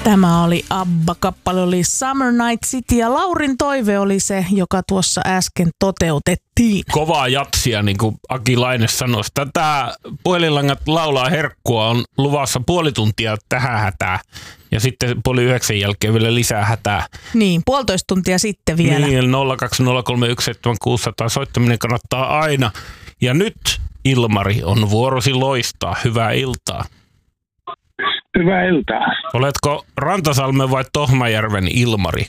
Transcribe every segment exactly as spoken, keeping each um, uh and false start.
Tämä oli ABBA, kappale oli Summer Night City ja Laurin toive oli se, joka tuossa äsken toteutettiin. Kovaa jatsia, niin kuin Aki Laine sanoi. Tätä Puhelinlangat laulaa herkkua on luvassa puoli tuntia tähän hätää ja sitten puoli yhdeksän jälkeen vielä lisää hätää. Niin, puolitoista tuntia sitten vielä. Niin, nolla kaksi nolla kolme yksi seitsemän kuusi nolla nolla soittaminen kannattaa aina. Ja nyt Ilmari on vuorosi loistaa. Hyvää iltaa. Hyvää iltaa. Oletko Rantasalmen vai Tohmajärven Ilmari?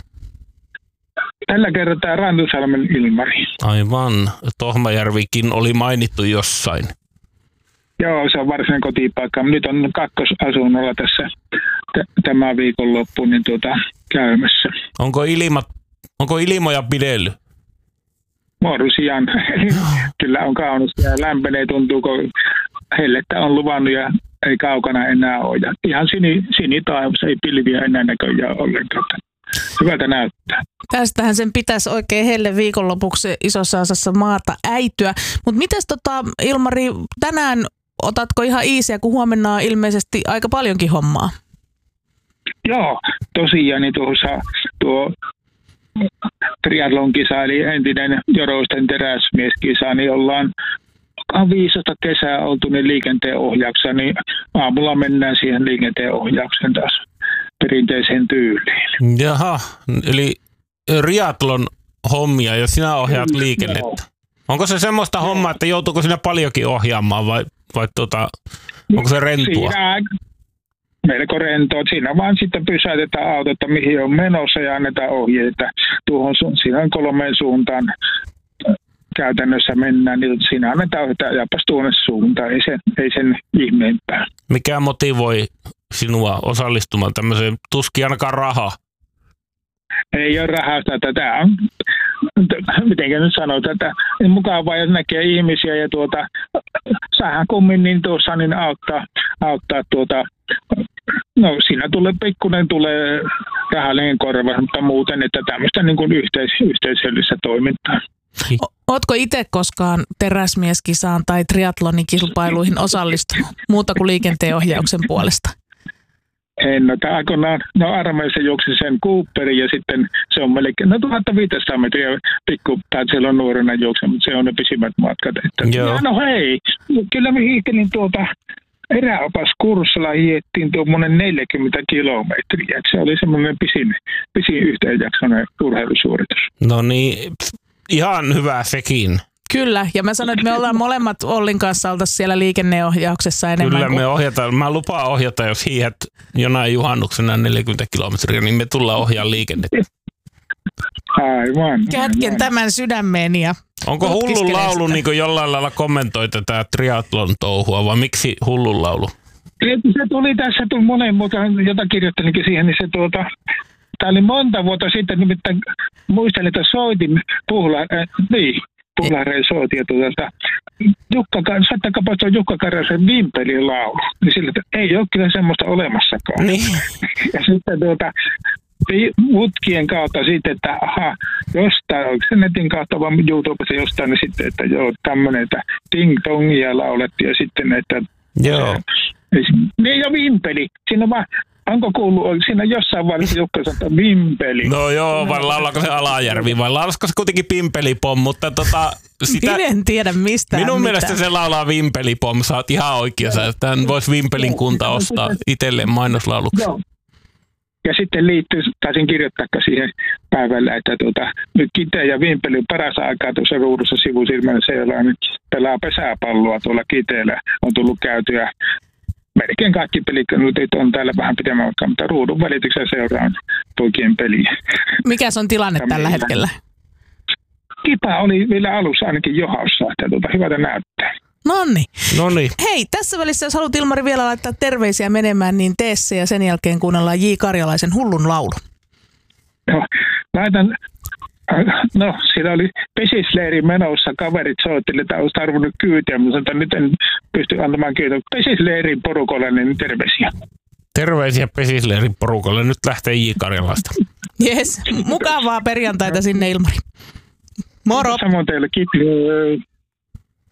Tällä kertaa Rantasalmen Ilmari. Aivan. Tohmajärvikin oli mainittu jossain. Joo, se on varsinainen kotipaikka. Nyt on kakkosasunnolla tässä t- tämä viikonloppu niin tuota, käymässä. Onko, ilma, onko ilmoja pidellyt? Muodosian. Kyllä on kaunis ja lämpenee, tuntuu, kun hellettä on luvannut ja ei kaukana enää ole. Ja ihan sini, sinitaivas, ei pilviä enää näköjään ollenkaan. Hyvältä näyttää. Tästähän sen pitäisi oikein helle viikonlopuksi isossa osassa maata äityä. Mutta mites tota, Ilmari, tänään otatko ihan iisiä, kun huomenna on ilmeisesti aika paljonkin hommaa? Joo, tosiaan niin tuossa tuo triathlon kisa, eli entinen Joroisten teräsmieskisa, niin ollaan viisitoista kesää oltu niin liikenteen ohjauksessa, niin aamulla mennään siihen liikenteen ohjaukseen taas perinteiseen tyyliin. Jaha, eli triathlon hommia, jos sinä ohjaat liikennettä. No. Onko se semmoista hommaa, että joutuuko sinä paljonkin ohjaamaan vai, vai tuota, onko se rentua? Siinä melko rentoa. Siinä vaan sitten pysäytetään autotta, mihin on menossa ja annetaan ohjeita. Tuohon siinä on kolmeen suuntaan käytännössä mennään, niin siinä annetaan ohjeita japas tuonne suuntaan. Ei sen, ei sen ihmeempää. Mikä motivoi sinua osallistumaan tämmöiseen? Tuskin ainakaan raha. Ei ole rahasta. Tämä on, mitenkä nyt sanoo, tätä mukavaa, jos näkee ihmisiä ja tuota, sähän kummin niin tuossa niin auttaa, auttaa tuota, no siinä tulee pikkuinen tulee rahallinen korvaus, mutta muuten, että tämmöistä niin kuin yhteis, yhteisöllistä toimintaa. Ootko itse koskaan teräsmieskisaan tai triathlonikilpailuihin osallistunut muuta kuin liikenteenohjauksen puolesta? En, no tämä aikoinaan, no armeijassa juoksi sen Cooperin ja sitten se on melkein, no tuhatviisisataa metriä pikkupäät siellä on nuorena juokse, mutta se on ne pisimmät matkat. Että, ja no hei, kyllä me hiihtelin tuota eräopaskurssilla hiettiin tuommoinen neljäkymmentä kilometriä, että se oli semmoinen pisin, pisin yhteenjaksoinen urheilusuoritus. No niin, ihan hyvä sekin. Kyllä, ja mä sanoin, että me ollaan molemmat Ollin kanssa oltaisiin siellä liikenneohjauksessa enemmän. Kyllä kuin... me ohjataan. Mä lupaan ohjata, jos hiihet jonain juhannuksena neljäkymmentä kilometriä, niin me tullaan ohjaa liikennettä. Aivan. Kätken tämän sydämeeni ja onko hullun laulu niin jollain lailla kommentoi tätä triathlon touhua, vai miksi hullun laulu? Se tuli tässä, tuli monen muuta, jota kirjoittelinkin siihen, niin se tuota... Tämä oli monta vuotta sitten, nimittäin muistelin, että soitin puhla, äh, niin, puhlarein soitin, ja tuota, Jukka, saattakaa se on Jukka Karjasen Vimpelin laulu, niin sillä, että ei ole kyllä semmoista olemassakaan. Niin. Ja sitten tuota, mutkien kautta sitten, että aha, jostain, onko se netin kautta vaan YouTubessa jostain, niin sitten, että joo, tämmöinen, että ting-tongia laulettiin, ja sitten, että... Joo. Niin jo Vimpeli, siinä on vaan... Onko kuullut, onko siinä jossain vaiheessa Jukka sanoo Vimpeli? No joo, vai laulaako se Alajärvi, vai laulasko se kuitenkin Pimpelipom, mutta tota... Sitä, minä en tiedä mistään minun mitään. mielestä se laulaa Vimpelipom, sä oot ihan oikeassa. Tämän voisi Vimpelin kunta ostaa itselleen mainoslauluksi. Joo. Ja sitten liittyy, taisin kirjoittaa siihen päivällä, että tuota, nyt Kite ja Vimpeli paras aikaa tuossa ruudussa sivusilmällä seuraan, nyt pelaa pesäpalloa tuolla Kiteellä. On tullut käytyä. Melkein kaikki pelikannut on täällä vähän pidemmän aikaa, mutta ruudun välityksen seuraan poikien peliä. Mikäs on tilanne tällä hetkellä? Kipa oli vielä alussa ainakin johaussa, että tuota, hyvältä näyttää. Nonni. Nonni. Hei, tässä välissä jos haluat Ilmari vielä laittaa terveisiä menemään, niin tee se ja sen jälkeen kuunnellaan J. Karjalaisen Hullun laulu. No, laitan... No, siinä oli pesisleiri menossa, kaverit soitteli, että olisi tarvinnut kyytiä, mutta sanoin, että nyt en pysty antamaan kyytiä. Pesisleirin porukalle, niin terveisiä. Terveisiä pesisleirin porukalle, nyt lähtee J. Karjalasta. Jes, mukavaa perjantaita sinne Ilmari. Moro! Samoin teille, kiitos.